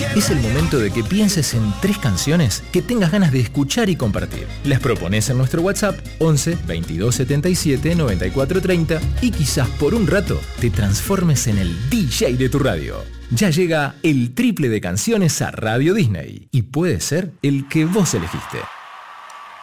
Es el momento de que pienses en 3 canciones que tengas ganas de escuchar y compartir. Las propones en nuestro WhatsApp 11 22 77 94 30 y quizás por un rato te transformes en el DJ de tu radio. Ya llega el triple de canciones a Radio Disney y puede ser el que vos elegiste.